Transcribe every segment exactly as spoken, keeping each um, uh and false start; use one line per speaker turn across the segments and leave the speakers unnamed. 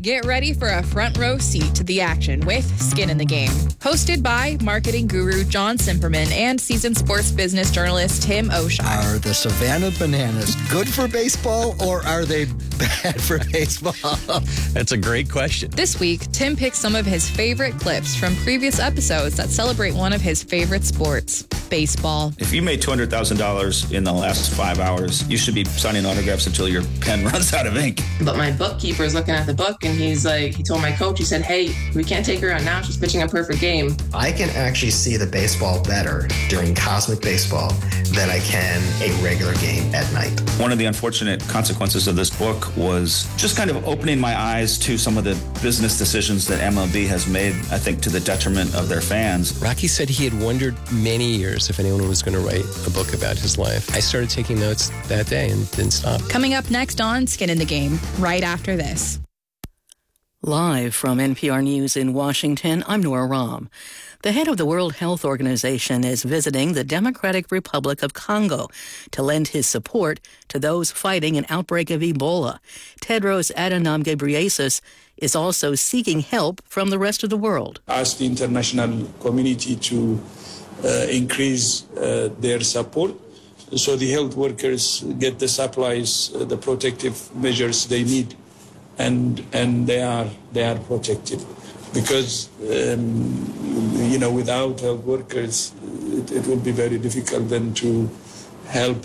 Get ready for a front row seat to the action with Skin in the Game. Hosted by marketing guru John Simperman and seasoned sports business journalist Tim O'Shea.
Are the Savannah Bananas good for baseball or are they bad for baseball?
That's a great question.
This week, Tim picks some of his favorite clips from previous episodes that celebrate one of his favorite sports, baseball.
If you made two hundred thousand dollars in the last five hours, you should be signing autographs until your pen runs out of ink.
But my bookkeeper is looking at the book and he's like, he told my coach, he said, hey, we can't take her out now. She's pitching a perfect game.
I can actually see the baseball better during cosmic baseball than I can a regular game at night.
One of the unfortunate consequences of this book was just kind of opening my eyes to some of the business decisions that M L B has made, I think, to the detriment of their fans.
Rocky said he had wondered many years if anyone was going to write a book about his life. I started taking notes that day and didn't stop.
Coming up next on Skin in the Game, right after this.
Live from N P R News in Washington, I'm Nora Rahm. The head of the World Health Organization is visiting the Democratic Republic of Congo to lend his support to those fighting an outbreak of Ebola. Tedros Adhanom Ghebreyesus is also seeking help from the rest of the world.
Ask the international community to uh, increase uh, their support so the health workers get the supplies, uh, the protective measures they need, and and they are they are protected. Because, um, you know, without health workers, it, it would be very difficult then to help.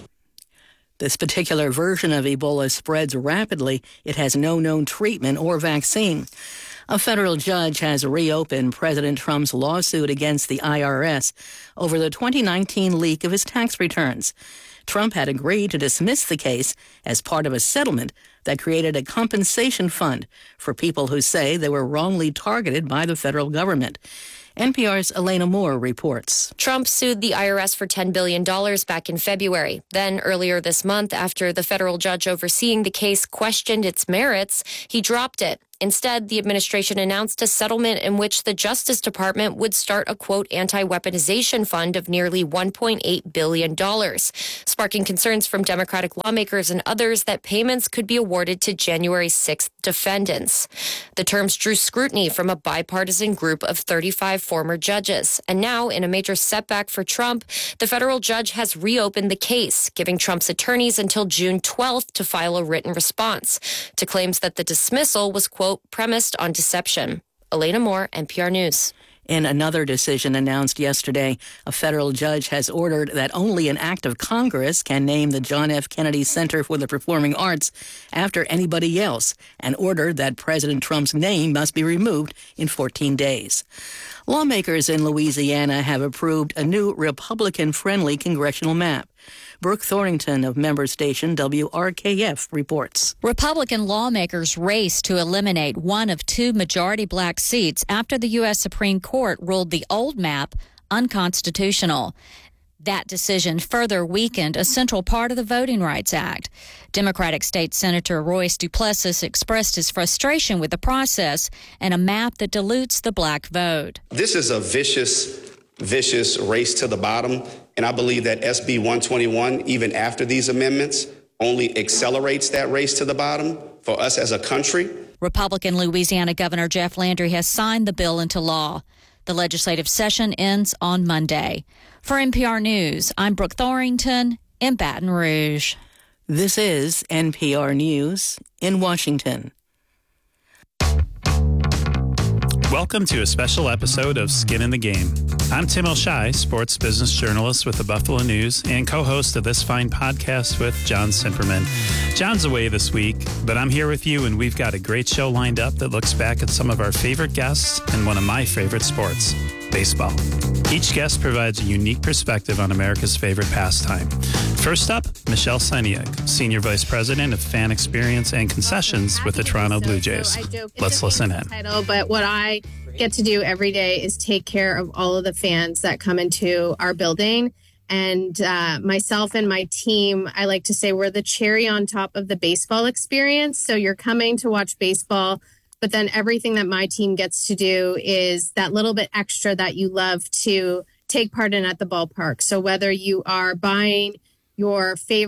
This particular version of Ebola spreads rapidly. It has no known treatment or vaccine. A federal judge has reopened President Trump's lawsuit against the I R S over the twenty nineteen leak of his tax returns. Trump had agreed to dismiss the case as part of a settlement that created a compensation fund for people who say they were wrongly targeted by the federal government. N P R's Elena Moore reports.
Trump sued the I R S for ten billion dollars back in February. Then earlier this month, after the federal judge overseeing the case questioned its merits, he dropped it. Instead, the administration announced a settlement in which the Justice Department would start a, quote, anti-weaponization fund of nearly one point eight billion dollars, sparking concerns from Democratic lawmakers and others that payments could be awarded to January sixth defendants. The terms drew scrutiny from a bipartisan group of thirty-five former judges. And now, in a major setback for Trump, the federal judge has reopened the case, giving Trump's attorneys until June twelfth to file a written response to claims that the dismissal was, quote, premised on deception. Elena Moore, N P R News.
In another decision announced yesterday, a federal judge has ordered that only an act of Congress can name the John F. Kennedy Center for the Performing Arts after anybody else, and ordered that President Trump's name must be removed in fourteen days. Lawmakers in Louisiana have approved a new Republican-friendly congressional map. Brooke Thorrington of member station W R K F reports.
Republican lawmakers raced to eliminate one of two majority black seats after the U S Supreme Court ruled the old map unconstitutional. That decision further weakened a central part of the Voting Rights Act. Democratic State Senator Royce Duplessis expressed his frustration with the process and a map that dilutes the black vote.
This is a vicious, vicious race to the bottom, and I believe that S B one twenty-one, even after these amendments, only accelerates that race to the bottom for us as a country.
Republican Louisiana Governor Jeff Landry has signed the bill into law. The legislative session ends on Monday. For N P R News, I'm Brooke Thorrington in Baton Rouge.
This is N P R News in Washington.
Welcome to a special episode of Skin in the Game. I'm Tim O'Shea, sports business journalist with the Buffalo News and co-host of this fine podcast with John Simperman. John's away this week, but I'm here with you, and we've got a great show lined up that looks back at some of our favorite guests and one of my favorite sports, baseball. Each guest provides a unique perspective on America's favorite pastime. First up, Michelle Seniak, Senior Vice President of Fan Experience and Concessions with the Toronto Blue Jays. Let's listen in.
Title, but what I get to do every day is take care of all of the fans that come into our building. And uh, myself and my team, I like to say we're the cherry on top of the baseball experience. So you're coming to watch baseball, but then everything that my team gets to do is that little bit extra that you love to take part in at the ballpark. So whether you are buying your favorite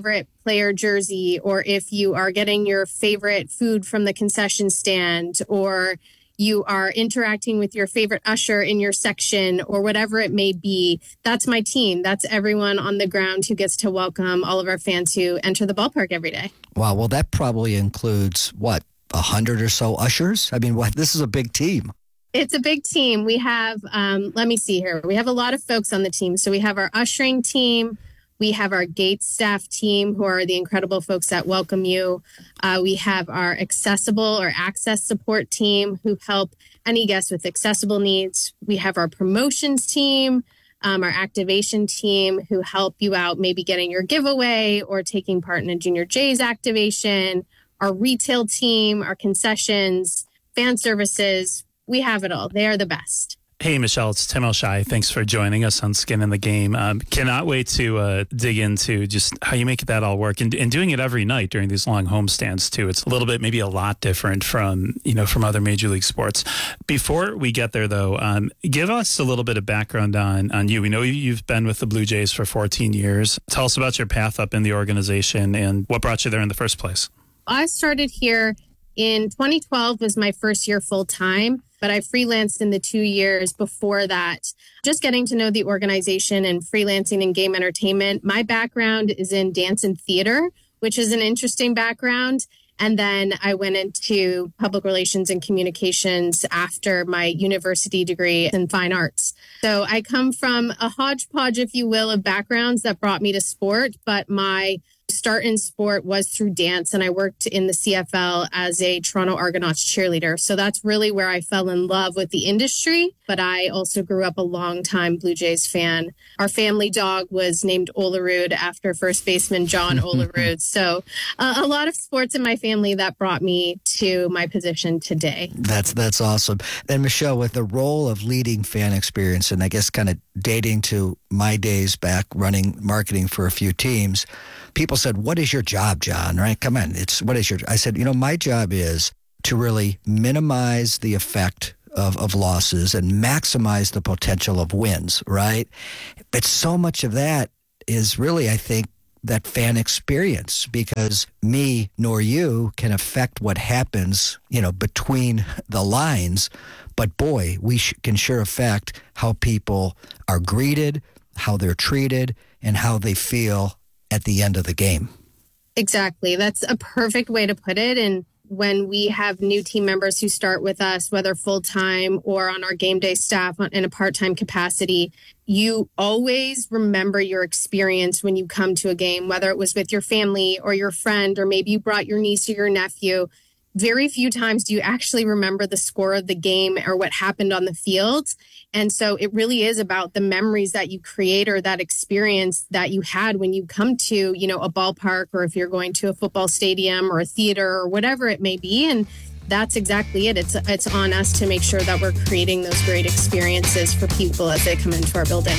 player jersey, or if you are getting your favorite food from the concession stand, or you are interacting with your favorite usher in your section, or whatever it may be, that's my team. That's everyone on the ground who gets to welcome all of our fans who enter the ballpark every day.
Wow. Well, that probably includes, what, a hundred or so ushers? I mean, what? This is a big team.
It's a big team. We have, um, let me see here. We have a lot of folks on the team. So we have our ushering team. We have our gate staff team, who are the incredible folks that welcome you. Uh, we have our accessible or access support team, who help any guest with accessible needs. We have our promotions team, um, our activation team, who help you out maybe getting your giveaway or taking part in a Junior Jays activation. Our retail team, our concessions, fan services. We have it all. They are the best.
Hey, Michelle, it's Tim O'Shea. Thanks for joining us on Skin in the Game. Um, cannot wait to uh, dig into just how you make that all work, and, and doing it every night during these long homestands too. It's a little bit, maybe a lot different from, you know, from other major league sports. Before we get there, though, um, give us a little bit of background on, on you. We know you've been with the Blue Jays for fourteen years. Tell us about your path up in the organization and what brought you there in the first place.
I started here in twenty twelve was my first year full time, but I freelanced in the two years before that. Just getting to know the organization and freelancing in game entertainment. My background is in dance and theater, which is an interesting background. And then I went into public relations and communications after my university degree in fine arts. So I come from a hodgepodge, if you will, of backgrounds that brought me to sport, but my start in sport was through dance, and I worked in the C F L as a Toronto Argonauts cheerleader. So that's really where I fell in love with the industry, but I also grew up a long-time Blue Jays fan. Our family dog was named Olerud after first baseman John Olerud. So uh, a lot of sports in my family that brought me to my position today.
That's that's awesome. And Michelle, with the role of leading fan experience, and I guess kind of dating to my days back running marketing for a few teams, people said, what is your job, John? Right? Come on. It's what is your, I said, you know, my job is to really minimize the effect of, of losses and maximize the potential of wins, right? But so much of that is really, I think, that fan experience, because me nor you can affect what happens, you know, between the lines. But boy, we sh- can sure affect how people are greeted, how they're treated, and how they feel at the end of the game.
Exactly. That's a perfect way to put it. And when we have new team members who start with us, whether full-time or on our game day staff in a part-time capacity, you always remember your experience when you come to a game, whether it was with your family or your friend, or maybe you brought your niece or your nephew. Very few times do you actually remember the score of the game or what happened on the field. And so it really is about the memories that you create, or that experience that you had when you come to, you know, a ballpark, or if you're going to a football stadium or a theater or whatever it may be. And that's exactly it. It's it's on us to make sure that we're creating those great experiences for people as they come into our building.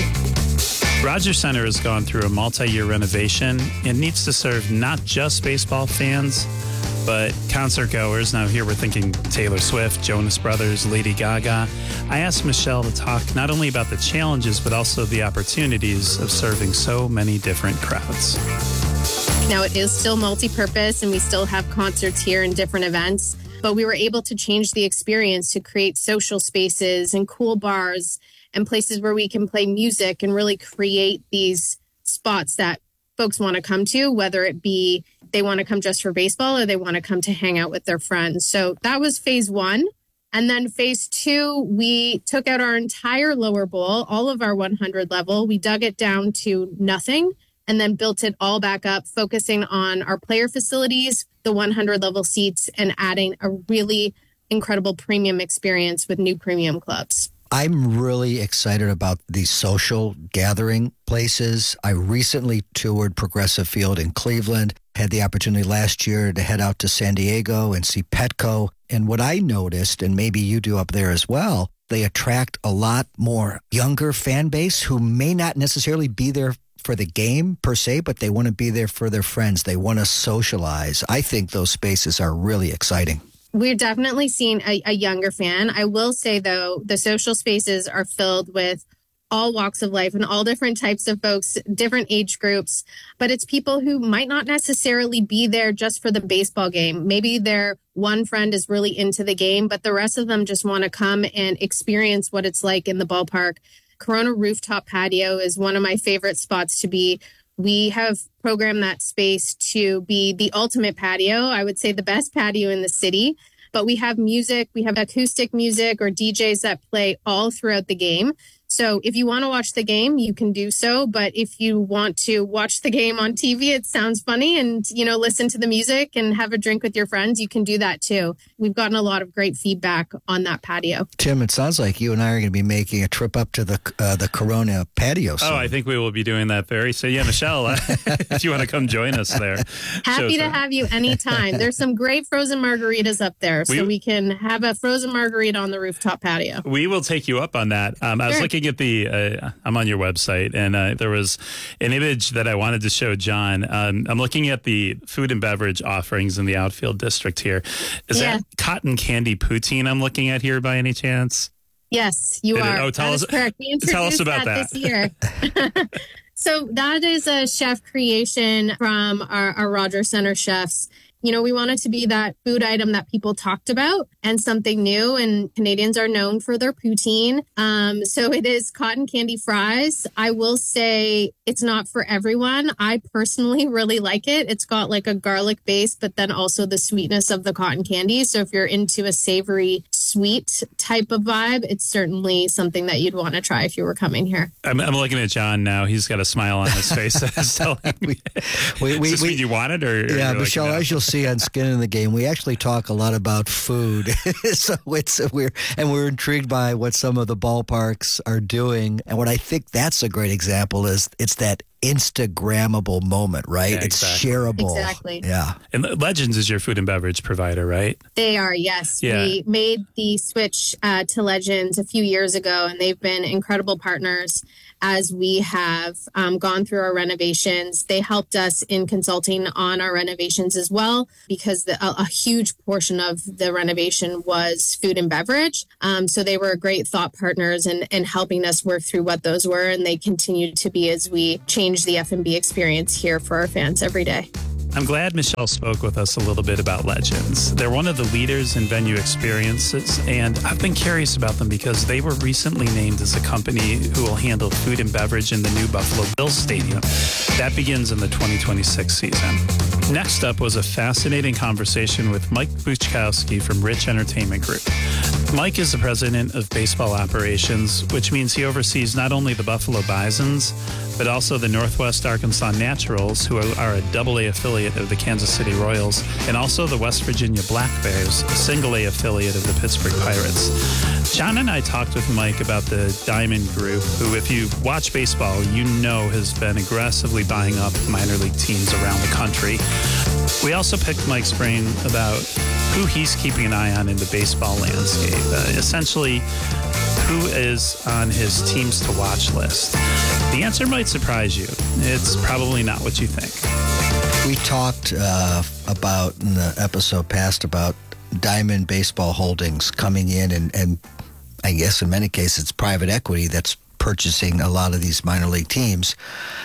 Rogers Center has gone through a multi-year renovation and needs to serve not just baseball fans, but concert goers. Now here we're thinking Taylor Swift, Jonas Brothers, Lady Gaga. I asked Michelle to talk not only about the challenges, but also the opportunities of serving so many different crowds.
Now it is still multi-purpose, and we still have concerts here and different events, but we were able to change the experience to create social spaces and cool bars and places where we can play music and really create these spots that folks want to come to, whether it be they want to come just for baseball or they want to come to hang out with their friends. So that was phase one. And then phase two, we took out our entire lower bowl, all of our one hundred level. We dug it down to nothing and then built it all back up, focusing on our player facilities, the one hundred level seats, and adding a really incredible premium experience with new premium clubs.
I'm really excited about these social gathering places. I recently toured Progressive Field in Cleveland, had the opportunity last year to head out to San Diego and see Petco. And what I noticed, and maybe you do up there as well, they attract a lot more younger fan base who may not necessarily be there for the game per se, but they want to be there for their friends. They want to socialize. I think those spaces are really exciting.
We're definitely seeing a, a younger fan. I will say, though, the social spaces are filled with all walks of life and all different types of folks, different age groups, but it's people who might not necessarily be there just for the baseball game. Maybe their one friend is really into the game, but the rest of them just want to come and experience what it's like in the ballpark. Corona Rooftop Patio is one of my favorite spots to be. We have programmed that space to be the ultimate patio. I would say the best patio in the city. But we have music, we have acoustic music or D Js that play all throughout the game. So if you want to watch the game, you can do so. But if you want to watch the game on T V, it sounds funny and, you know, listen to the music and have a drink with your friends, you can do that too. We've gotten a lot of great feedback on that patio.
Tim, it sounds like you and I are going to be making a trip up to the uh, the Corona patio soon.
Oh, I think we will be doing that very soon. Yeah, Michelle, uh, if you want to come join us there.
Happy to have you anytime. There's some great frozen margaritas up there, so we, we can have a frozen margarita on the rooftop patio.
We will take you up on that. Um, I was
Sure.
looking at the, uh, I'm on your website, and uh, there was an image that I wanted to show John. Um, I'm looking at the food and beverage offerings in the outfield district here. Is
Yeah.
that cotton candy poutine I'm looking at here by any chance?
Yes, you
It is-
are.
oh, tell
That
us-
is correct. We
tell us
introduced
about that.
this year. So that is a chef creation from our, our Rogers Center chefs. You know, we want it to be that food item that people talked about and something new. And Canadians are known for their poutine. Um, so it is cotton candy fries. I will say it's not for everyone. I personally really like it. It's got like a garlic base, but then also the sweetness of the cotton candy. So if you're into a savory, sweet type of vibe, it's certainly something that you'd want to try if you were coming here.
I'm, I'm looking at John now. He's got a smile on his face. That's telling me.
We, we,
Is this
we,
what you wanted? Or, or
yeah,
you're like,
Michelle,
no?
as you'll see on Skin in the Game, we actually talk a lot about food. so it's we're and we're intrigued by what some of the ballparks are doing. And what I think that's a great example is it's that Instagrammable moment, right?
Yeah,
it's
exactly.
shareable.
Exactly.
Yeah.
And Legends is your food and beverage provider, right?
They are, yes.
Yeah.
We made the switch uh, to Legends a few years ago, and they've been incredible partners as we have um, gone through our renovations. They helped us in consulting on our renovations as well, because the, a, a huge portion of the renovation was food and beverage. Um, so they were great thought partners and in, in helping us work through what those were, and they continue to be as we change the F and B experience here for our fans every day.
I'm glad Michelle spoke with us a little bit about Legends. They're one of the leaders in venue experiences, and I've been curious about them because they were recently named as a company who will handle food and beverage in the new Buffalo Bills Stadium. That begins in the twenty twenty-six season. Next up was a fascinating conversation with Mike Buchkowski from Rich Entertainment Group. Mike is the president of baseball operations, which means he oversees not only the Buffalo Bisons, but also the Northwest Arkansas Naturals, who are a double A affiliate of the Kansas City Royals, and also the West Virginia Black Bears, a single A affiliate of the Pittsburgh Pirates. John and I talked with Mike about the Diamond Group, who, if you watch baseball, you know has been aggressively buying up minor league teams around the country. We also picked Mike's brain about who he's keeping an eye on in the baseball landscape, uh, essentially who is on his teams to watch list. The answer might surprise you. It's probably not what you think.
We talked uh, about in the episode past about Diamond Baseball Holdings coming in, and, and I guess in many cases it's private equity that's purchasing a lot of these minor league teams.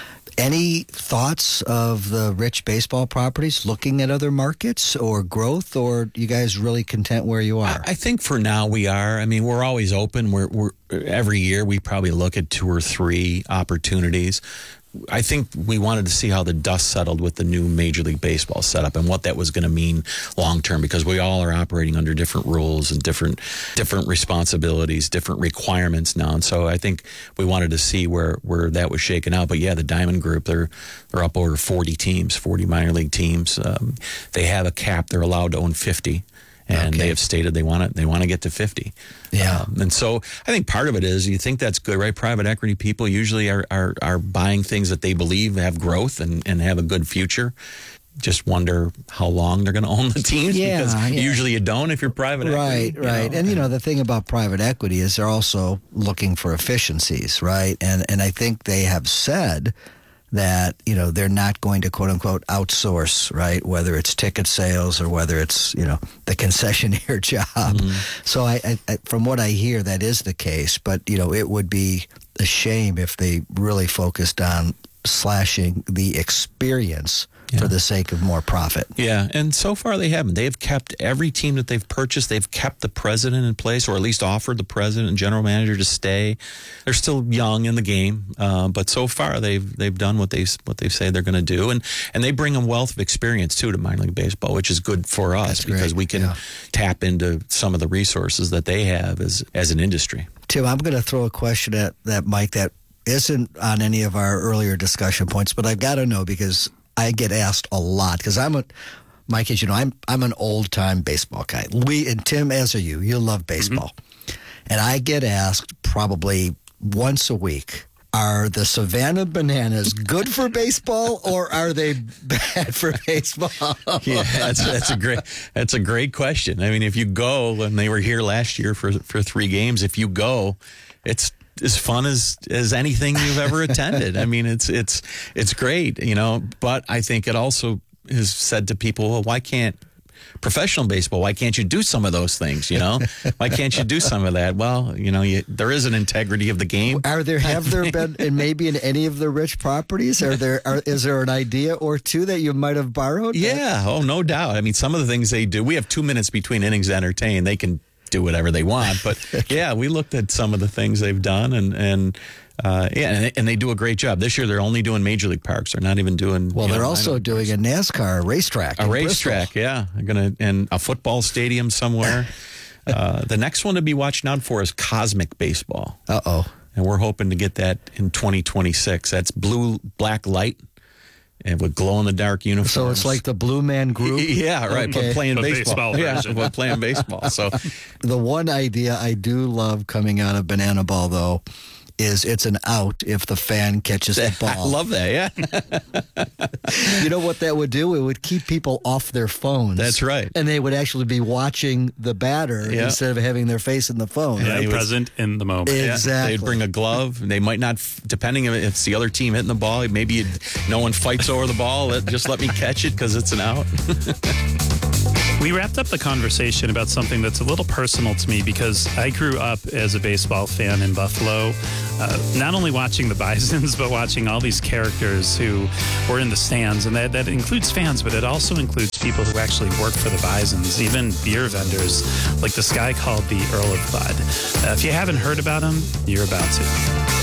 Any thoughts of the Rich baseball properties looking at other markets or growth, or you guys really content where you are?
I think for now we are. I mean, we're always open. We're, we're every year we probably look at two or three opportunities. I think we wanted to see how the dust settled with the new Major League Baseball setup and what that was going to mean long term, because we all are operating under different rules and different different responsibilities, different requirements now. And so I think we wanted to see where, where that was shaken out. But yeah, the Diamond Group, they're they're up over forty teams, forty minor league teams. Um, they have a cap; they're allowed to own fifty. And okay. they have stated they want it. They want to get to fifty.
Yeah.
Um, and so I think part of it is you think that's good, right? Private equity people usually are are, are buying things that they believe have growth and, and have a good future. Just wonder how long they're going to own the teams,
yeah,
because
yeah.
usually you don't if you're private
right,
equity.
Right, right.
Know?
And, you know, the thing about private equity is they're also looking for efficiencies, right? And And I think they have said that, you know, they're not going to, quote unquote, outsource, right? Whether it's ticket sales or whether it's, you know, the concessionaire job. Mm-hmm. So I, I, from what I hear, that is the case. But, you know, it would be a shame if they really focused on slashing the experience yeah. for the sake of more profit.
Yeah, and so far they haven't. They've kept every team that they've purchased. They've kept the president in place, or at least offered the president and general manager to stay. They're still young in the game, uh, but so far they've they've done what they what they say they're going to do, and and they bring a wealth of experience too to minor league baseball, which is good for us
That's
because
great.
we can
yeah.
tap into some of the resources that they have as as an industry.
Tim, I'm going to throw a question at that Mike that isn't on any of our earlier discussion points, but I've got to know because I get asked a lot because I'm a, Mike, as you know, I'm I'm an old time baseball guy. We and Tim, as are you, you love baseball, mm-hmm. and I get asked probably once a week: are the Savannah Bananas good for baseball, or are they bad for baseball?
Yeah, that's that's a great that's a great question. I mean, if you go, when they were here last year for for three games, if you go, it's as fun as as anything you've ever attended. I mean, it's it's it's great, you know. But I think it also has said to people, well, why can't professional baseball? Why can't you do some of those things? You know, why can't you do some of that? Well, you know, you, there is an integrity of the game.
Are there have there been, and maybe in any of the Rich properties, are there are, is there an idea or two that you might have borrowed?
Yeah, oh, no doubt. I mean, some of the things they do. We have two minutes between innings to entertain. They can do whatever they want, but yeah, we looked at some of the things they've done, and and uh, yeah, and they, and they do a great job. This year, they're only doing major league parks. They're not even doing.
Well, they're
know,
also doing a NASCAR racetrack.
A racetrack, Bristol. yeah. They're gonna and a football stadium somewhere. uh, the next one to be watching out for is Cosmic Baseball.
Uh oh,
and we're hoping to get that in twenty twenty-six. That's blue black light. And with glow-in-the-dark uniforms.
So it's like the Blue Man Group?
Yeah, right,
okay.
but playing
the
baseball.
baseball
yeah, but playing baseball. So
the one idea I do love coming out of Banana Ball, though, is it's an out if the fan catches the ball.
I love that, yeah.
You know what that would do? It would keep people off their phones.
That's right.
And they would actually be watching the batter
yeah.
instead of having their face in the phone.
Yeah,
right?
present in the moment.
Exactly.
Yeah. They'd bring a glove. They might not, depending if it's the other team hitting the ball, maybe no one fights over the ball. Let, just let me catch it because it's an out.
We wrapped up the conversation about something that's a little personal to me because I grew up as a baseball fan in Buffalo, uh, not only watching the Bisons, but watching all these characters who were in the stands. And that, that includes fans, but it also includes people who actually work for the Bisons, even beer vendors, like this guy called the Earl of Bud. Uh, if you haven't heard about him, you're about to.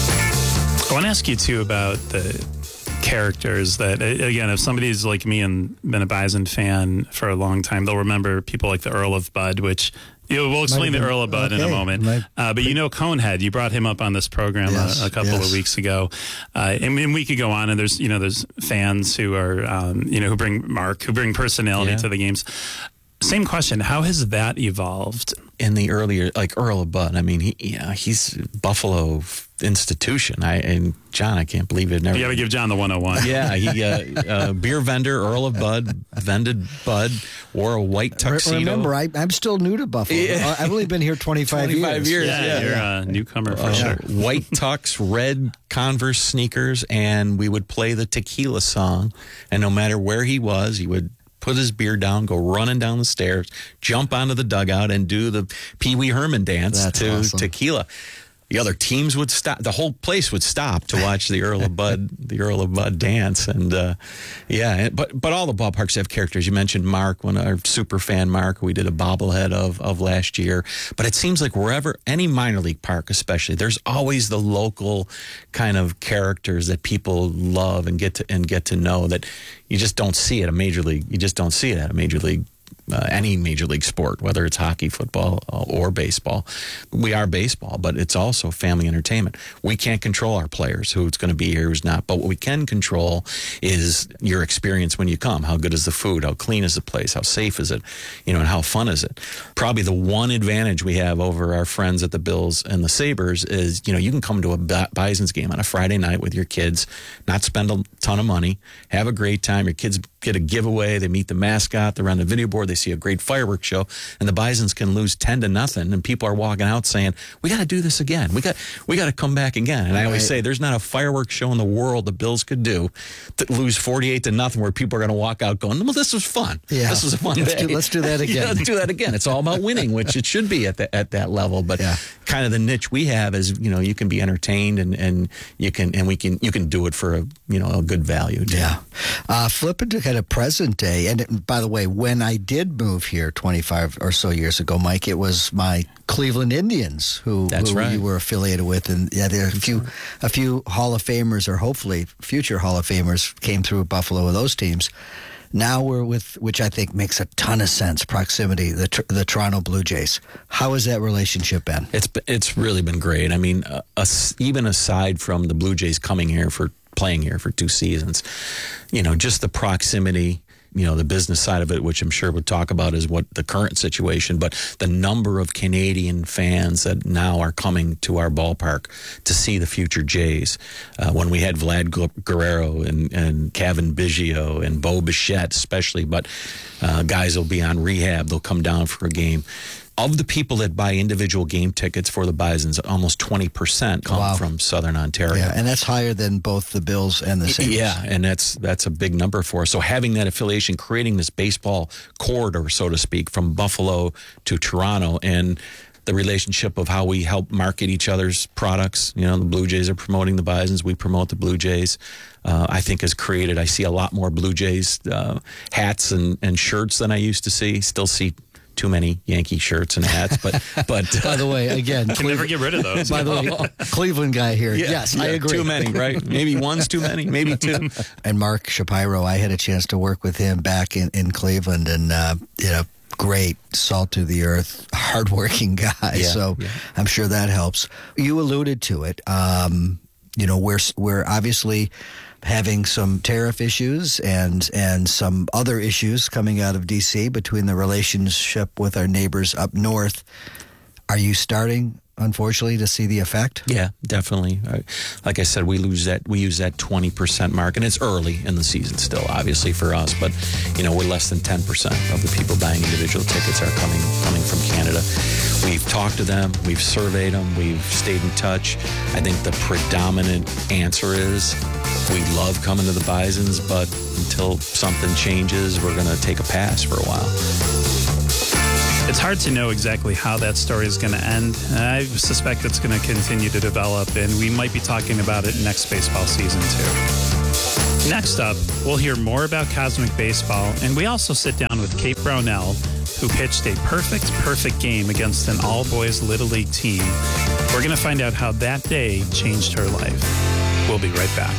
I want to ask you, too, about the characters that, again, if somebody's like me and been a Bison fan for a long time, they'll remember people like the Earl of Bud, which you know, we'll explain the Earl of Bud okay. in a moment. Uh, but you know Conehead, you brought him up on this program yes, a, a couple yes. of weeks ago. Uh, and, and we could go on, and there's, you know, there's fans who are, um, you know, who bring Mark, who bring personality yeah. to the games. Same question. How has that evolved?
In the earlier, like Earl of Bud, I mean, he, you know, he's Buffalo institution. I and John, I can't believe it. Never.
You got to give John the one oh one.
Yeah, he uh, uh, beer vendor, Earl of Bud, vended Bud, wore a white tuxedo.
Remember, I, I'm still new to Buffalo. Yeah. I've only been here twenty-five,
twenty-five years.
Yeah,
yeah,
you're yeah. a newcomer for
uh,
sure.
White tux, red Converse sneakers, and we would play the tequila song. And no matter where he was, he would put his beer down, go running down the stairs, jump onto the dugout, and do the Pee Wee Herman dance
That's
to
awesome.
tequila. The other teams would stop. The whole place would stop to watch the Earl of Bud, the Earl of Bud dance, and uh, yeah. But but all the ballparks have characters. You mentioned Mark, one of our super fan Mark, who we did a bobblehead of of last year. But it seems like wherever, any minor league park, especially, there's always the local kind of characters that people love and get to and get to know that you just don't see at a major league. You just don't see it at a major league. Uh, any major league sport, whether it's hockey, football, uh, or baseball. We are baseball, but it's also family entertainment. We can't control our players, who's going to be here, who's not. But what we can control is your experience when you come. How good is the food? How clean is the place? How safe is it? You know, and how fun is it? Probably the one advantage we have over our friends at the Bills and the Sabres is, you know, you can come to a Bison's game on a Friday night with your kids, not spend a ton of money, have a great time. Your kids get a giveaway. They meet the mascot. They're on the video board. They see a great fireworks show, and the Bisons can lose ten to nothing, and people are walking out saying, "We got to do this again. We got, we got to come back again." And I always say, "There's not a fireworks show in the world the Bills could do to lose forty-eight to nothing, where people are going to walk out going, well, this was fun.
Yeah.
This was a fun
let's
day.
Do, let's do that again.
Yeah, let's do that again. It's all about winning, which it should be at the, at that level. But
yeah.
kind of the niche we have is, you know, you can be entertained and, and you can and we can you can do it for a you know a good value too.
Yeah. Uh, flipping to kind of present day, and by the way, when I did move here twenty-five or so years ago, Mike, it was my Cleveland Indians who,
That's
who
right.
you were affiliated with, and yeah, there are a few a few Hall of Famers, or hopefully future Hall of Famers, came through Buffalo with those teams. Now we're with, which I think makes a ton of sense, proximity, the the Toronto Blue Jays. How has that relationship been?
It's it's really been great. I mean, uh, us, even aside from the Blue Jays coming here for playing here for two seasons, you know, just the proximity, you know, the business side of it, which I'm sure we'll talk about, is what the current situation, but the number of Canadian fans that now are coming to our ballpark to see the future Jays. Uh, when we had Vlad Guerrero and, and Kevin Biggio and Bo Bichette especially, but uh, guys will be on rehab, they'll come down for a game. Of the people that buy individual game tickets for the Bisons, almost twenty percent come
Wow.
from Southern Ontario.
Yeah, and that's higher than both the Bills and the Sabres.
Yeah, and that's that's a big number for us. So having that affiliation, creating this baseball corridor, so to speak, from Buffalo to Toronto, and the relationship of how we help market each other's products. You know, the Blue Jays are promoting the Bisons, we promote the Blue Jays. Uh, I think has created, I see a lot more Blue Jays uh, hats and, and shirts than I used to see. Still see too many Yankee shirts and hats, but but
by the way, again,
Can never get rid of those.
By the way, Cleveland guy here.
Yeah,
yes,
yeah,
I agree.
Too many, right? Maybe one's too many, maybe two.
And Mark Shapiro, I had a chance to work with him back in, in Cleveland, and uh, you know, great, salt to the earth, hardworking guy.
Yeah,
so
yeah.
I'm sure that helps. You alluded to it. Um, you know, we're we're obviously having some tariff issues and and some other issues coming out of D C between the relationship with our neighbors up north. Are you starting, unfortunately, to see the effect?
Yeah, definitely. Uh, Like I said, we lose that. We use that twenty percent mark, and it's early in the season still, obviously for us. But you know, we're less than ten percent of the people buying individual tickets are coming coming from Canada. We've talked to them, we've surveyed them, we've stayed in touch. I think the predominant answer is we love coming to the Bisons, but until something changes, we're going to take a pass for a while.
It's hard to know exactly how that story is going to end. I suspect it's going to continue to develop, and we might be talking about it next baseball season, too. Next up, we'll hear more about Cosmic Baseball, and we also sit down with Kate Brownell, who pitched a perfect, perfect game against an all-boys Little League team. We're going to find out how that day changed her life. We'll be right back.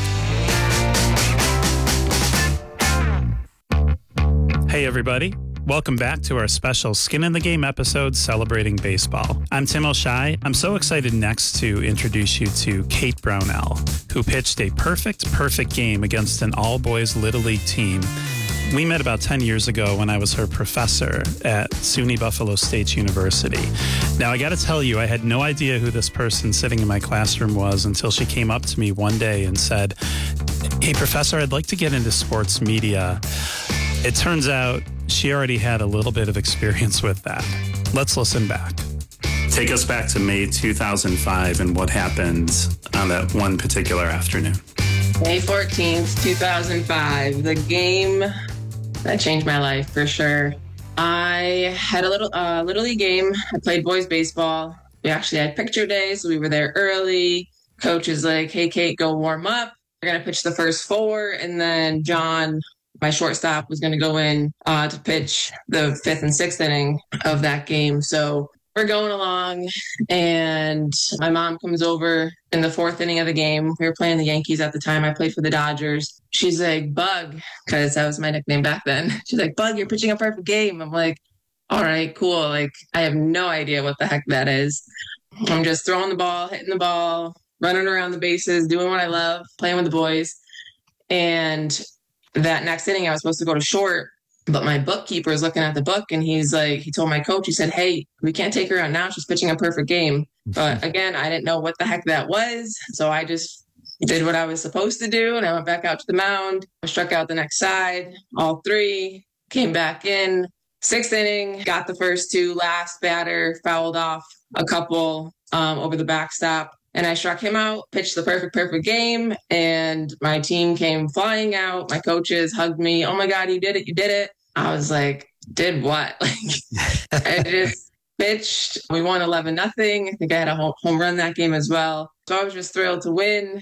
Hey, everybody. Welcome back to our special Skin in the Game episode celebrating baseball. I'm Tim O'Shea. I'm so excited next to introduce you to Kate Brownell, who pitched a perfect, perfect game against an all-boys Little League team. We met about ten years ago when I was her professor at SUNY Buffalo State University. Now, I got to tell you, I had no idea who this person sitting in my classroom was until she came up to me one day and said, "Hey, Professor, I'd like to get into sports media." It turns out she already had a little bit of experience with that. Let's listen back. Take us back to May two thousand five and what happened on that one particular afternoon.
May fourteenth, two thousand five. The game that changed my life for sure. I had a little uh, Little League game. I played boys baseball. We actually had picture day, so we were there early. Coach is like, "Hey, Kate, go warm up. We're going to pitch the first four." And then John, my shortstop, was going to go in uh, to pitch the fifth and sixth inning of that game. So we're going along, and my mom comes over in the fourth inning of the game. We were playing the Yankees at the time. I played for the Dodgers. She's like, "Bug," because that was my nickname back then. She's like, "Bug, you're pitching a perfect game." I'm like, all right, cool. Like, I have no idea what the heck that is. I'm just throwing the ball, hitting the ball, running around the bases, doing what I love, playing with the boys. And that next inning, I was supposed to go to short, but my bookkeeper is looking at the book, and he's like, he told my coach, he said, "Hey, we can't take her out now. She's pitching a perfect game." But again, I didn't know what the heck that was. So I just did what I was supposed to do. And I went back out to the mound. I struck out the next side, all three, came back in. Sixth inning, got the first two. Last batter fouled off a couple um, over the backstop. And I struck him out, pitched the perfect, perfect game. And my team came flying out. My coaches hugged me. "Oh my God, you did it. You did it." I was like, "Did what?" Like, I just, pitched. We won eleven nothing. I think I had a home run that game as well. So I was just thrilled to win.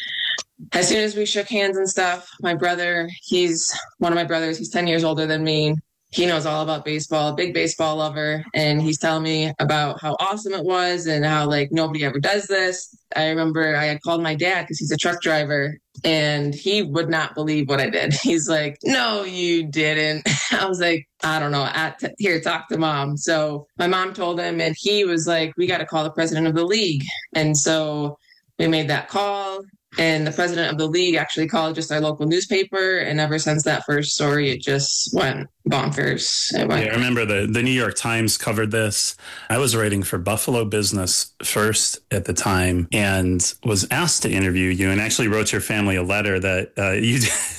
As soon as we shook hands and stuff, my brother, he's one of my brothers, he's ten years older than me. He knows all about baseball, big baseball lover. And he's telling me about how awesome it was and how like nobody ever does this. I remember I had called my dad because he's a truck driver and he would not believe what I did. He's like, no, you didn't. I was like, I don't know. At t- here, talk to mom. So my mom told him and he was like, we got to call the president of the league. And so we made that call. And the president of the league actually called just our local newspaper. And ever since that first story, it just went bonkers. It went-
yeah, I remember the, the New York Times covered this. I was writing for Buffalo Business First at the time and was asked to interview you and actually wrote your family a letter that uh, you...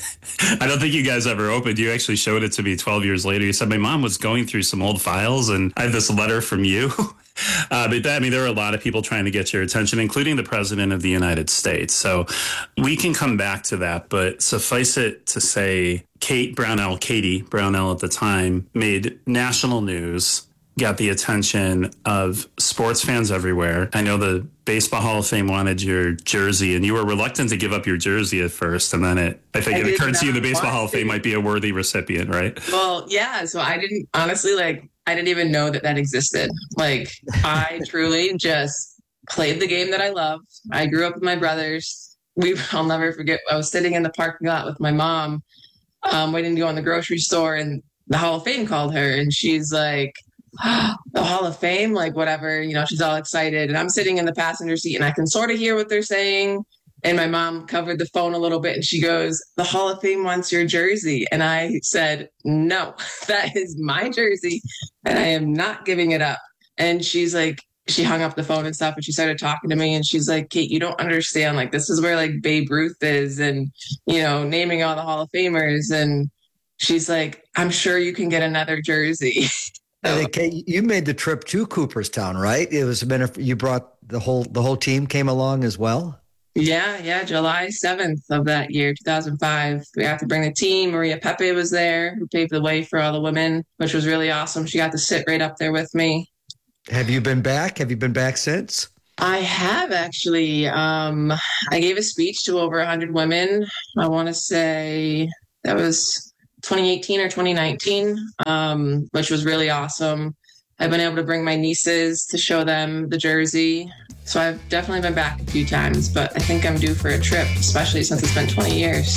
I don't think you guys ever opened. You actually showed it to me twelve years later. You said, my mom was going through some old files and I have this letter from you. Uh, but that, I mean, there are a lot of people trying to get your attention, including the president of the United States. So we can come back to that. But suffice it to say, Kate Brownell, Katie Brownell at the time, made national news, got the attention of sports fans everywhere. I know the Baseball Hall of Fame wanted your jersey, and you were reluctant to give up your jersey at first. And then it, I think
I
it
did
occurred to you the
not
Baseball
want
Hall of Fame
to.
might be a worthy recipient, right?
Well, yeah. So I didn't, honestly, like, I didn't even know that that existed. Like, I truly just played the game that I loved. I grew up with my brothers. We, I'll never forget, I was sitting in the parking lot with my mom, um, waiting to go in the grocery store, and the Hall of Fame called her, and she's like, oh, the Hall of Fame, like, whatever, you know, she's all excited. And I'm sitting in the passenger seat, and I can sort of hear what they're saying. And my mom covered the phone a little bit and she goes, the Hall of Fame wants your jersey. And I said, no, that is my jersey and I am not giving it up. And she's like, she hung up the phone and stuff and she started talking to me and she's like, Kate, you don't understand. Like, this is where like Babe Ruth is and, you know, naming all the Hall of Famers. And she's like, I'm sure you can get another jersey.
So, Kate, you made the trip to Cooperstown, right? It was a minute, you brought the whole, the whole team came along as well?
Yeah, yeah, July seventh of that year, two thousand five. We got to bring the team. Maria Pepe was there, who paved the way for all the women, which was really awesome. She got to sit right up there with me.
Have you been back? Have you been back since?
I have actually. Um, I gave a speech to over one hundred women. I want to say that was twenty eighteen or twenty nineteen, um, which was really awesome. I've been able to bring my nieces to show them the jersey. So I've definitely been back a few times, but I think I'm due for a trip, especially since it's been twenty years.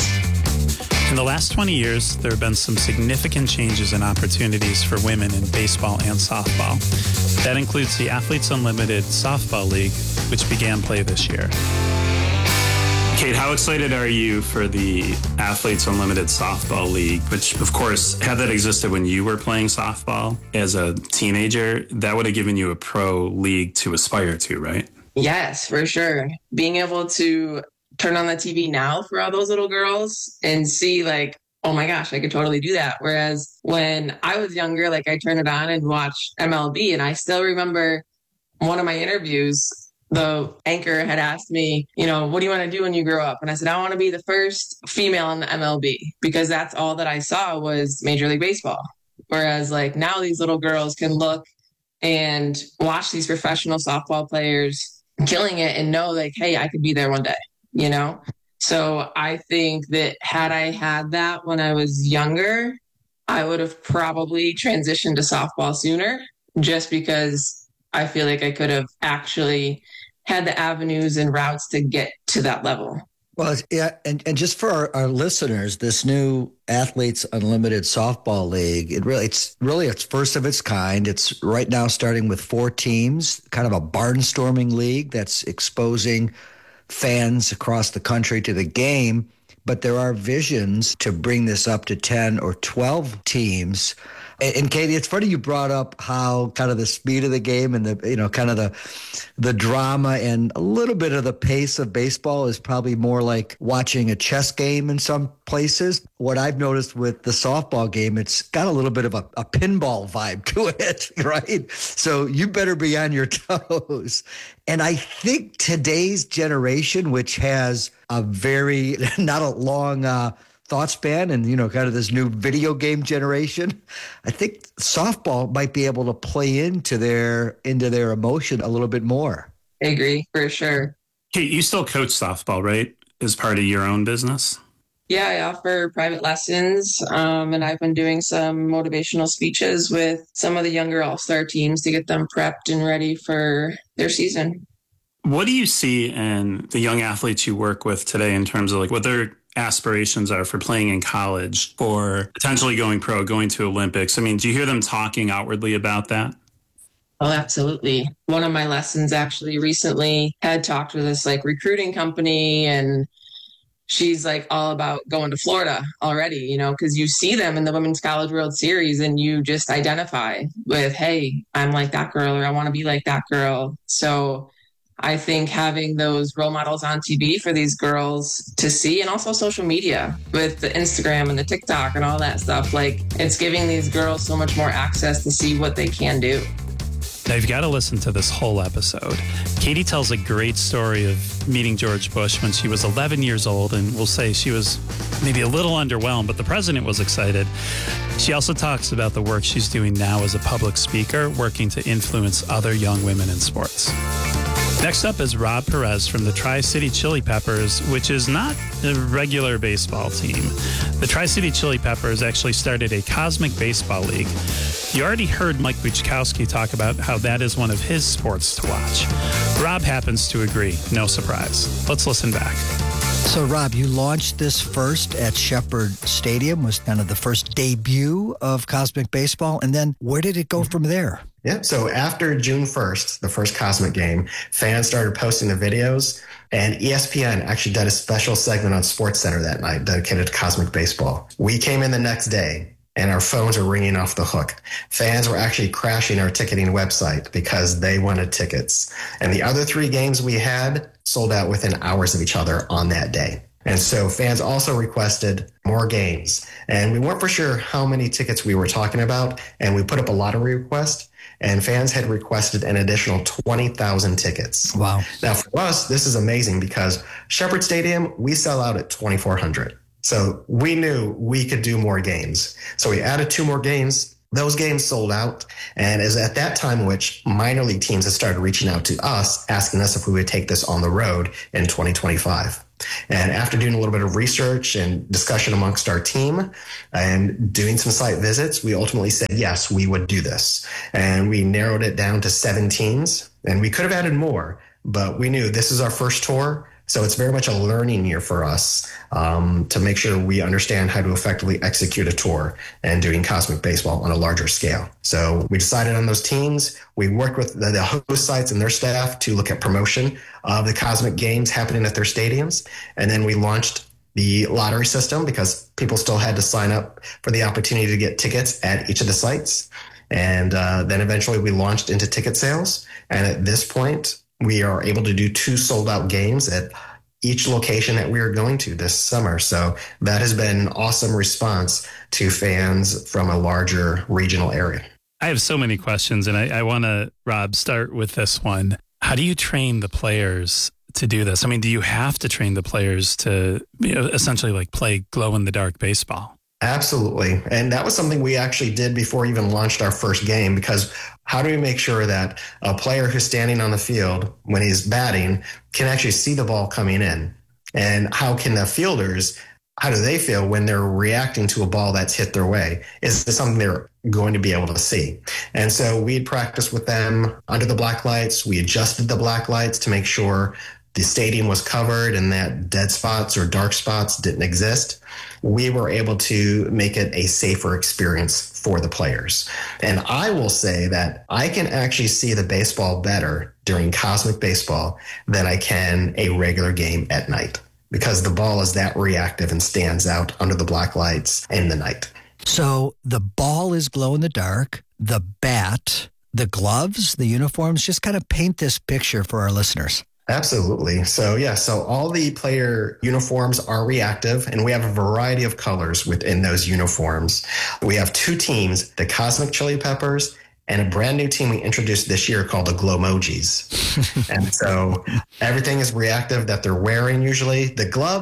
In the last twenty years, there have been some significant changes and opportunities for women in baseball and softball. That includes the Athletes Unlimited Softball League, which began play this year. Kate, how excited are you for the Athletes Unlimited Softball League, which, of course, had that existed when you were playing softball as a teenager, that would have given you a pro league to aspire to, right?
Yes, for sure. Being able to turn on the T V now for all those little girls and see like, oh my gosh, I could totally do that. Whereas when I was younger, like I turned it on and watched M L B, and I still remember one of my interviews, the anchor had asked me, you know, what do you want to do when you grow up? And I said, I want to be the first female in the M L B, because that's all that I saw was Major League Baseball. Whereas like now these little girls can look and watch these professional softball players killing it and know like, hey, I could be there one day, you know? So I think that had I had that when I was younger, I would have probably transitioned to softball sooner, just because I feel like I could have actually had the avenues and routes to get to that level.
Well, yeah, and, and just for our, our listeners, this new Athletes Unlimited Softball League, it really it's really its first of its kind. It's right now starting with four teams, kind of a barnstorming league that's exposing fans across the country to the game. But there are visions to bring this up to ten or twelve teams. And, and Katie, it's funny you brought up how kind of the speed of the game and the, you know, kind of the the drama and a little bit of the pace of baseball is probably more like watching a chess game in some places. What I've noticed with the softball game, it's got a little bit of a, a pinball vibe to it, right? So you better be on your toes. And I think today's generation, which has a very, not a long uh, thought span and, you know, kind of this new video game generation, I think softball might be able to play into their into their emotion a little bit more.
I agree, for sure.
Kate, you still coach softball, right? As part of your own business?
Yeah, I offer private lessons, um, and I've been doing some motivational speeches with some of the younger all-star teams to get them prepped and ready for their season.
What do you see in the young athletes you work with today in terms of like what their aspirations are for playing in college or potentially going pro, going to Olympics? I mean, do you hear them talking outwardly about that?
Oh, absolutely. One of my lessons actually recently had talked with this like recruiting company, and she's like all about going to Florida already, you know, because you see them in the Women's College World Series and you just identify with, hey, I'm like that girl, or I want to be like that girl. So I think having those role models on T V for these girls to see, and also social media with the Instagram and the TikTok and all that stuff, like it's giving these girls so much more access to see what they can do.
Now, you've got to listen to this whole episode. Katie tells a great story of meeting George Bush when she was eleven years old, and we'll say she was maybe a little underwhelmed, but the president was excited. She also talks about the work she's doing now as a public speaker, working to influence other young women in sports. Next up is Rob Perez from the Tri-City Chili Peppers, which is not a regular baseball team. The Tri-City Chili Peppers actually started a Cosmic Baseball League. You already heard Mike Buczkowski talk about how that is one of his sports to watch. Rob happens to agree. No surprise. Let's listen back.
So, Rob, you launched this first at Shepherd Stadium, was kind of the first debut of Cosmic Baseball. And then where did it go from there?
Yeah, so after June first, the first Cosmic game, fans started posting the videos, and E S P N actually did a special segment on SportsCenter that night dedicated to Cosmic Baseball. We came in the next day, and our phones were ringing off the hook. Fans were actually crashing our ticketing website because they wanted tickets. And the other three games we had sold out within hours of each other on that day. And so fans also requested more games. And we weren't for sure how many tickets we were talking about, and we put up a lottery request. And fans had requested an additional twenty thousand tickets.
Wow.
Now, for us, this is amazing because Shepherd Stadium, we sell out at twenty-four hundred. So we knew we could do more games. So we added two more games. Those games sold out. And it was at that time which minor league teams had started reaching out to us, asking us if we would take this on the road in twenty twenty-five. And after doing a little bit of research and discussion amongst our team and doing some site visits, we ultimately said, yes, we would do this. And we narrowed it down to seven teams. And we could have added more, but we knew this is our first tour. So it's very much a learning year for us um, to make sure we understand how to effectively execute a tour and doing Cosmic Baseball on a larger scale. So we decided on those teams. We worked with the, the host sites and their staff to look at promotion of the Cosmic games happening at their stadiums. And then we launched the lottery system because people still had to sign up for the opportunity to get tickets at each of the sites. And uh, then eventually we launched into ticket sales. And at this point, we are able to do two sold out games at each location that we are going to this summer. So that has been an awesome response to fans from a larger regional area.
I have so many questions, and I, I want to, Rob, start with this one. How do you train the players to do this? I mean, do you have to train the players to, you know, essentially like play glow-in-the-dark baseball?
Absolutely. And that was something we actually did before we even launched our first game, because how do we make sure that a player who's standing on the field when he's batting can actually see the ball coming in? And how can the fielders, how do they feel when they're reacting to a ball that's hit their way? Is this something they're going to be able to see? And so we'd practice with them under the black lights. We adjusted the black lights to make sure the stadium was covered and that dead spots or dark spots didn't exist. We were able to make it a safer experience for the players. And I will say that I can actually see the baseball better during Cosmic Baseball than I can a regular game at night, because the ball is that reactive and stands out under the black lights in the night.
So the ball is glow in the dark, the bat, the gloves, the uniforms, just kind of paint this picture for our listeners.
Absolutely. So, yeah, so all the player uniforms are reactive, and we have a variety of colors within those uniforms. We have two teams, the Cosmic Chili Peppers and a brand new team we introduced this year called the Glowmojis. And so everything is reactive that they're wearing usually. The gloves,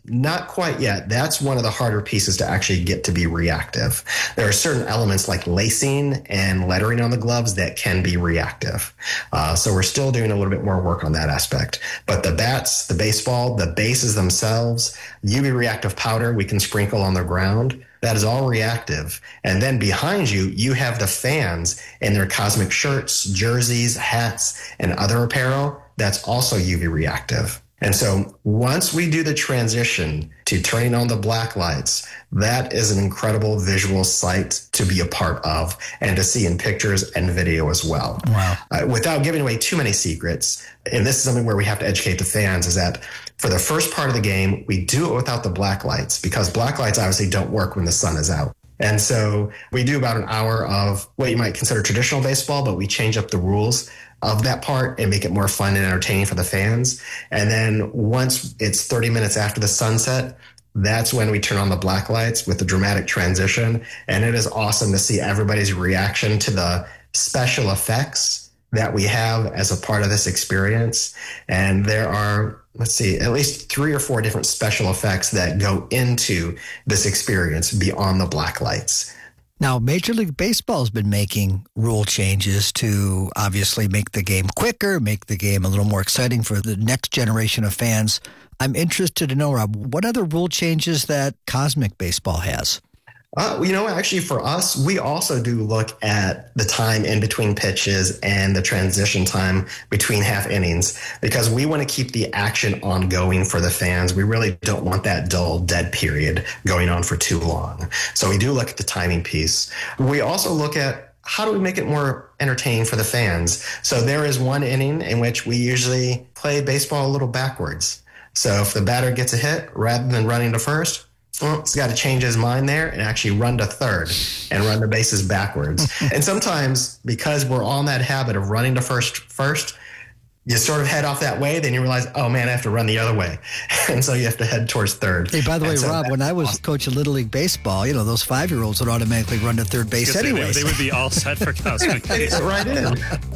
Not quite yet. That's one of the harder pieces to actually get to be reactive. There are certain elements like lacing and lettering on the gloves that can be reactive. Uh, so we're still doing a little bit more work on that aspect. But the bats, the baseball, the bases themselves, U V reactive powder we can sprinkle on the ground. That is all reactive. And then behind you, you have the fans in their cosmic shirts, jerseys, hats, and other apparel. That's also U V reactive. And so once we do the transition to turning on the black lights, that is an incredible visual sight to be a part of and to see in pictures and video as well.
Wow.
Uh, without giving away too many secrets, and this is something where we have to educate the fans, is that for the first part of the game, we do it without the black lights because black lights obviously don't work when the sun is out. And so we do about an hour of what you might consider traditional baseball, but we change up the rules of that part and make it more fun and entertaining for the fans. And then once it's thirty minutes after the sunset, that's when we turn on the black lights with the dramatic transition. And it is awesome to see everybody's reaction to the special effects that we have as a part of this experience. And there are, let's see, at least three or four different special effects that go into this experience beyond the black lights.
Now, Major League Baseball has been making rule changes to obviously make the game quicker, make the game a little more exciting for the next generation of fans. I'm interested to know, Rob, what other rule changes that Cosmic Baseball has?
Uh, you know, actually, for us, we also do look at the time in between pitches and the transition time between half innings because we want to keep the action ongoing for the fans. We really don't want that dull, dead period going on for too long. So we do look at the timing piece. We also look at how do we make it more entertaining for the fans? So there is one inning in which we usually play baseball a little backwards. So if the batter gets a hit, rather than running to first, well, he's got to change his mind there and actually run to third and run the bases backwards. And sometimes because we're on that habit of running to first first, you sort of head off that way, then you realize, oh man, I have to run the other way. And so you have to head towards third.
Hey, by the way,
so
Rob, when I was awesome. coaching Little League Baseball, you know, those five-year-olds would automatically run to third base anyway.
They, they would be all set for Cosmic.
Right in.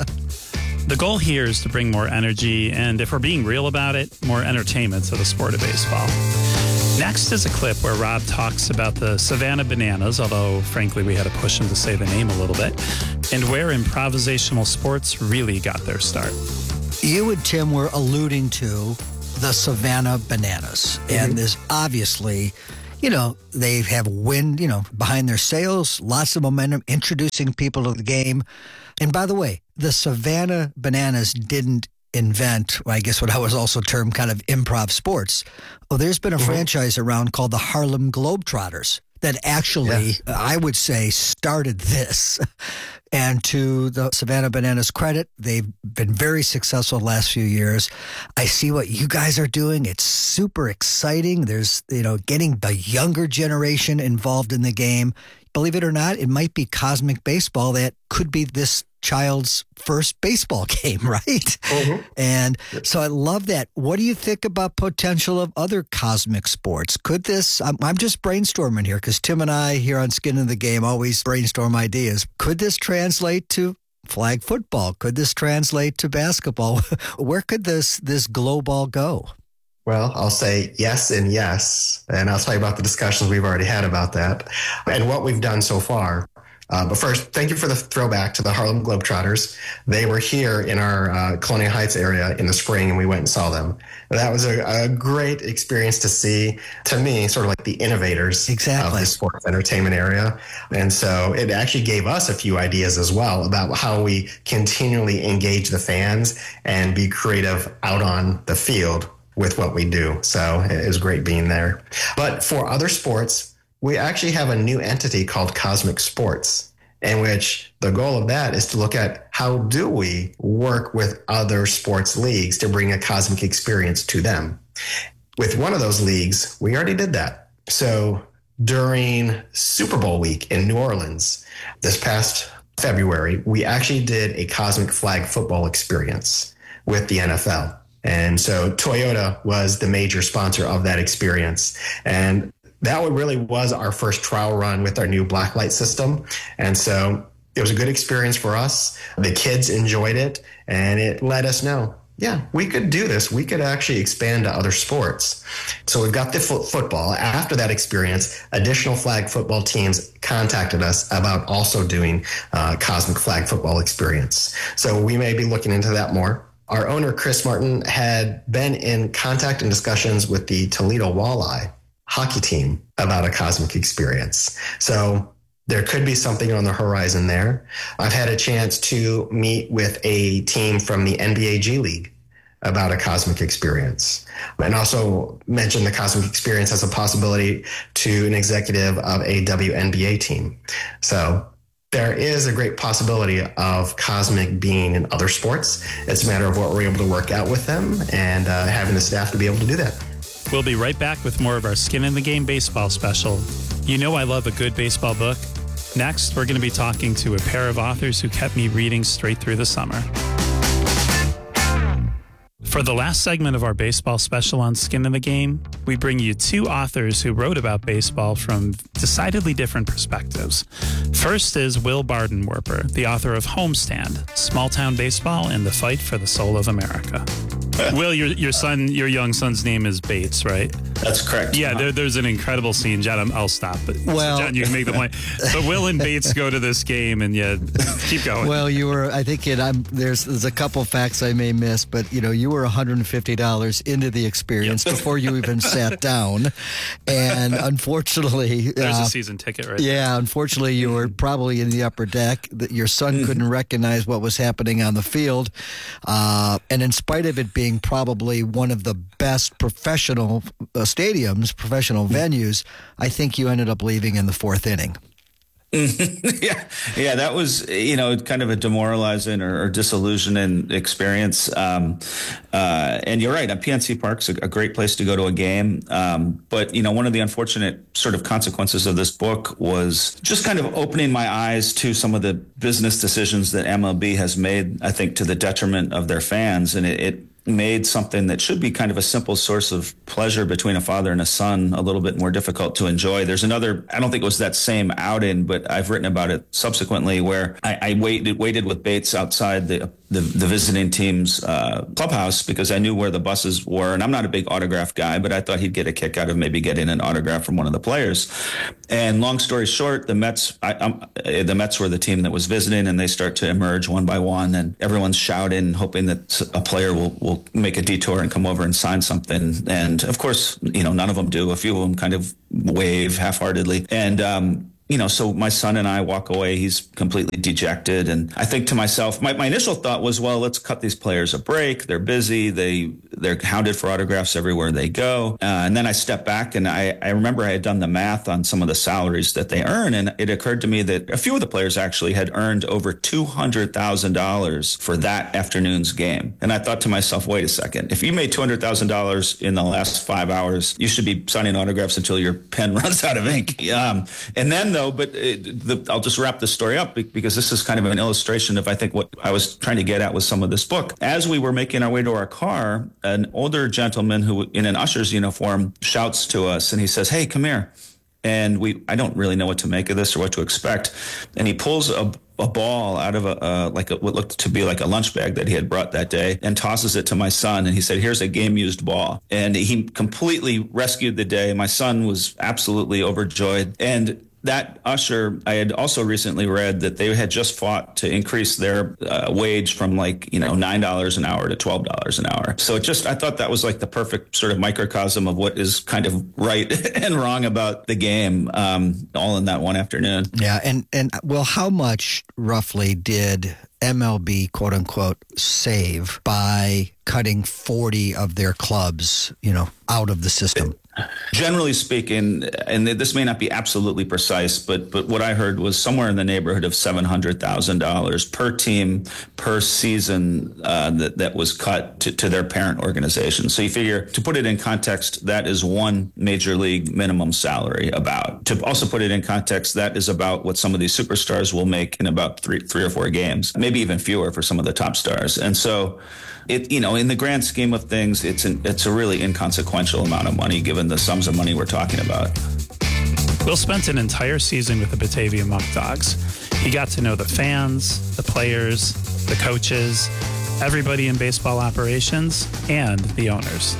The goal here is to bring more energy and, if we're being real about it, more entertainment to the sport of baseball. Next is a clip where Rob talks about the Savannah Bananas, although, frankly, we had to push him to say the name a little bit, and where improvisational sports really got their start.
You and Tim were alluding to the Savannah Bananas, mm-hmm. and there's obviously, you know, they have wind, you know, behind their sails, lots of momentum, introducing people to the game. And by the way, the Savannah Bananas didn't invent, I guess what I was also termed kind of improv sports. Oh, there's been a mm-hmm. franchise around called the Harlem Globetrotters that actually, yeah. I would say, started this. And to the Savannah Bananas credit, they've been very successful the last few years. I see what you guys are doing. It's super exciting. There's, you know, getting the younger generation involved in the game. Believe it or not, it might be Cosmic Baseball that could be this child's first baseball game, right? Mm-hmm. And so I love that. What do you think about potential of other cosmic sports? Could this, I'm, I'm just brainstorming here because Tim and I here on Skin in the Game always brainstorm ideas. Could this translate to flag football? Could this translate to basketball? Where could this, this glow ball go?
Well, I'll say yes and yes, and I'll tell you about the discussions we've already had about that and what we've done so far. Uh, but first, thank you for the throwback to the Harlem Globetrotters. They were here in our uh, Colonial Heights area in the spring, and we went and saw them. That was a, a great experience to see, to me, sort of like the innovators
exactly.
of the sports entertainment area. And so it actually gave us a few ideas as well about how we continually engage the fans and be creative out on the field with what we do. So it was great being there. But for other sports, we actually have a new entity called Cosmic Sports, in which the goal of that is to look at how do we work with other sports leagues to bring a cosmic experience to them. With one of those leagues, we already did that. So during Super Bowl week in New Orleans this past February, we actually did a Cosmic Flag football experience with the N F L. And so Toyota was the major sponsor of that experience. And that really was our first trial run with our new blacklight system. And so it was a good experience for us. The kids enjoyed it, and it let us know yeah, we could do this. We could actually expand to other sports. So we've got the fo- football. After that experience, additional flag football teams contacted us about also doing uh, Cosmic Flag Football experience. So we may be looking into that more. Our owner, Chris Martin, had been in contact and discussions with the Toledo Walleye hockey team about a Cosmic experience. So there could be something on the horizon there. I've had a chance to meet with a team from the N B A G League about a Cosmic experience, and also mentioned the Cosmic experience as a possibility to an executive of a W N B A team. So there is a great possibility of Cosmic being in other sports. It's a matter of what we're able to work out with them and uh, having the staff to be able to do that.
We'll be right back with more of our Skin in the Game baseball special. You know I love a good baseball book. Next, we're going to be talking to a pair of authors who kept me reading straight through the summer. For the last segment of our baseball special on Skin in the Game, we bring you two authors who wrote about baseball from decidedly different perspectives. First is Will Bardenwerper, the author of Homestand, Small Town Baseball and the Fight for the Soul of America. Will, your your son, your young son's name is Bates, right?
That's correct.
Yeah, there, there's an incredible scene. John, I'm, I'll stop. But
well,
so John, you can make the point. But Will and Bates go to this game, and yeah, keep going.
Well, you were. I think it, I'm, there's there's a couple facts I may miss, but you know, you were one hundred fifty dollars into the experience yep. before you even sat down, and unfortunately,
there's
uh,
a season ticket, right?
Yeah, unfortunately, you were probably in the upper deck. That your son couldn't recognize what was happening on the field, uh, and in spite of it being probably one of the best professional uh, stadiums, professional venues, I think you ended up leaving in the fourth inning.
yeah, yeah, that was, you know, kind of a demoralizing or, or disillusioning experience. Um, uh, and you're right, P N C Park's a, a great place to go to a game. Um, but, you know, one of the unfortunate sort of consequences of this book was just kind of opening my eyes to some of the business decisions that M L B has made, I think, to the detriment of their fans. And it, it made something that should be kind of a simple source of pleasure between a father and a son a little bit more difficult to enjoy. There's another, I don't think it was that same outing, but I've written about it subsequently, where I, I waited waited with Bates outside the the, the visiting team's uh, clubhouse because I knew where the buses were. And I'm not a big autograph guy, but I thought he'd get a kick out of maybe getting an autograph from one of the players. And long story short, the Mets, I, um, the Mets were the team that was visiting, and they start to emerge one by one, and everyone's shouting, hoping that a player will, will make a detour and come over and sign something. And of course, you know, none of them do. A few of them kind of wave half-heartedly. And, um, you know, so my son and I walk away. He's completely dejected. And I think to myself, my, my initial thought was, well, let's cut these players a break. They're busy. They, they're hounded for autographs everywhere they go. Uh, and then I stepped back, and I, I remember I had done the math on some of the salaries that they earn. And it occurred to me that a few of the players actually had earned over two hundred thousand dollars for that afternoon's game. And I thought to myself, wait a second, if you made two hundred thousand dollars in the last five hours, you should be signing autographs until your pen runs out of ink. Um, and then, though, but it, the, I'll just wrap this story up because this is kind of an illustration of, I think, what I was trying to get at with some of this book. As we were making our way to our car, an older gentleman who, in an usher's uniform, shouts to us, and he says, "Hey, come here." And we, I don't really know what to make of this or what to expect. And he pulls a, a ball out of a, uh, like a, what looked to be like a lunch bag that he had brought that day, and tosses it to my son. And he said, "Here's a game-used ball." And he completely rescued the day. My son was absolutely overjoyed. And that usher, I had also recently read that they had just fought to increase their uh, wage from like, you know, nine dollars an hour to twelve dollars an hour. So it just, I thought that was like the perfect sort of microcosm of what is kind of right and wrong about the game, um, all in that one afternoon.
Yeah. And, and well, how much roughly did M L B, quote unquote, save by cutting forty of their clubs, you know, out of the system?
Generally speaking, and this may not be absolutely precise, but but what I heard was somewhere in the neighborhood of seven hundred thousand dollars per team per season uh, that, that was cut to, to their parent organization. So you figure, to put it in context, that is one major league minimum salary about. To also put it in context, that is about what some of these superstars will make in about three, three or four games, maybe even fewer for some of the top stars. And so it, you know, in the grand scheme of things, it's an, it's a really inconsequential amount of money given the sums of money we're talking about.
Will spent an entire season with the Batavia Muck Dogs. He got to know the fans, the players, the coaches, everybody in baseball operations and the owners.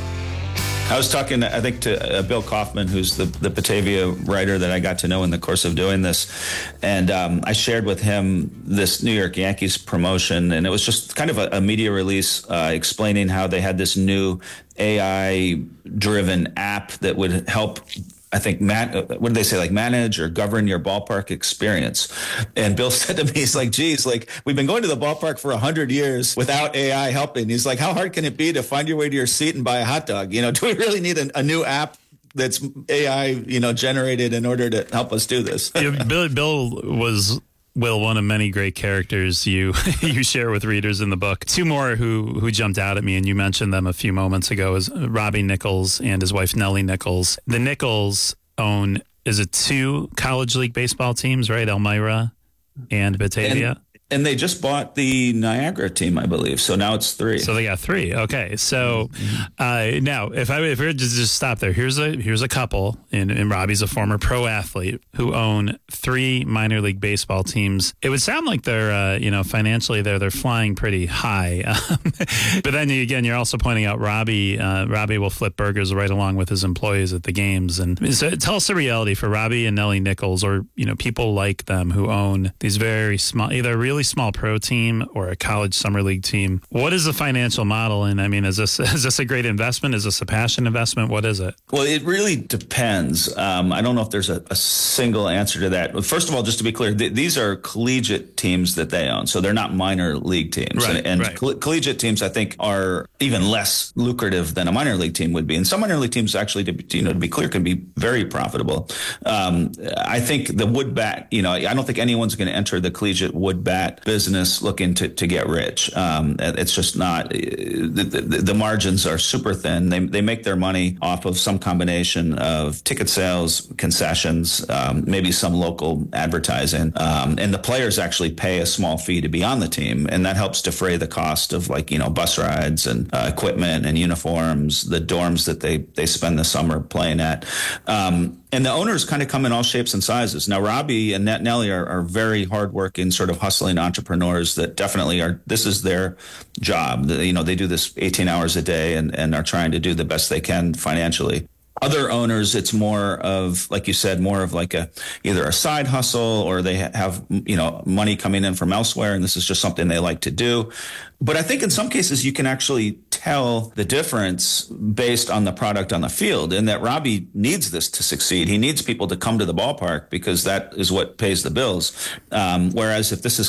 I was talking, I think, to uh, Bill Kaufman, who's the, the Batavia writer that I got to know in the course of doing this. And um, I shared with him this New York Yankees promotion. And it was just kind of a, a media release uh, explaining how they had this new A I-driven app that would help, I think, man, what did they say, like manage or govern your ballpark experience. And Bill said to me, he's like, geez, like we've been going to the ballpark for a hundred years without A I helping. He's like, how hard can it be to find your way to your seat and buy a hot dog? You know, do we really need a, a new app that's A I, you know, generated in order to help us do this?
Yeah, Bill, Bill was... Will, one of many great characters you you share with readers in the book. Two more who who jumped out at me, and you mentioned them a few moments ago, is Robbie Nichols and his wife Nellie Nichols. The Nichols own, is it two college league baseball teams, right? Elmira and Batavia.
And, and they just bought the Niagara team, I believe. So now it's three.
So they got three. Okay. So uh, now, if I if we were to just stop there, here's a here's a couple, and, and Robbie's a former pro athlete who own three minor league baseball teams. It would sound like they're uh, you know financially they're they're flying pretty high, but then again, you're also pointing out Robbie uh, Robbie will flip burgers right along with his employees at the games. And so tell us the reality for Robbie and Nellie Nichols, or you know people like them who own these very small, either really small pro team or a college summer league team. What is the financial model? And I mean, is this is this a great investment? Is this a passion investment? What is it?
Well, it really depends. Um, I don't know if there's a, a single answer to that. First of all, just to be clear, th- these are collegiate teams that they own, so they're not minor league teams.
Right,
and and
right.
coll- collegiate teams, I think, are even less lucrative than a minor league team would be. And some minor league teams, actually, to be, you know, to be clear, can be very profitable. Um, I think the wood bat, you know, I don't think anyone's going to enter the collegiate wood bat business looking to, to get rich. Um, it's just not, the, the, the margins are super thin. They, they make their money off of some combination of ticket sales, concessions, um, maybe some local advertising. Um, and the players actually pay a small fee to be on the team. And that helps defray the cost of, like, you know, bus rides and uh, equipment and uniforms, the dorms that they, they spend the summer playing at. Um, And the owners kind of come in all shapes and sizes. Now, Robbie and Nellie are, are very hardworking, sort of hustling entrepreneurs that definitely are, this is their job. The, you know, they do this eighteen hours a day and, and are trying to do the best they can financially. Other owners, it's more of, like you said, more of like a, either a side hustle, or they have, you know, money coming in from elsewhere, and this is just something they like to do. But I think in some cases you can actually tell the difference based on the product on the field, and that Robbie needs this to succeed. He needs people to come to the ballpark because that is what pays the bills. Um, whereas if this is